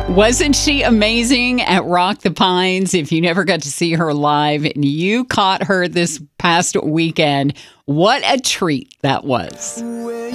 Wasn't she amazing at Rock the Pines? If you never got to see her live and you caught her this past weekend, what a treat that was.